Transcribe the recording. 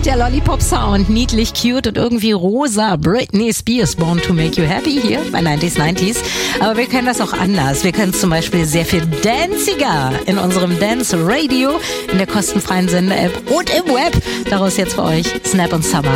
Der Lollipop-Sound, niedlich, cute und irgendwie rosa. Britney Spears, Born to Make You Happy hier bei 90s. Aber wir können das auch anders. Wir können es zum Beispiel sehr viel danciger in unserem Dance Radio, in der kostenfreien Sender-App und im Web. Daraus jetzt für euch Snap und Summer.